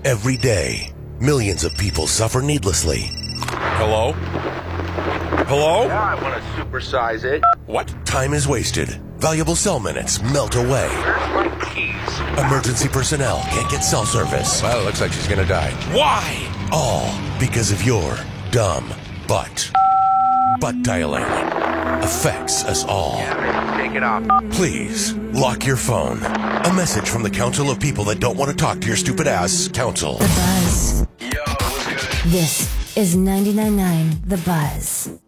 Every day, millions of people suffer needlessly. Hello? Hello? Yeah, I want to supersize it. What? Time is wasted. Valuable cell minutes melt away. Where's my keys? Emergency personnel can't get cell service. Well, it looks like she's gonna die. Why? All because of your dumb butt. Butt dialing affects us all. Yeah, baby, take it off. Please, lock your phone. A message from the Council of People That Don't Want to Talk to Your Stupid Ass, Council. The Buzz. Yo, what's good? This is 99.9 The Buzz.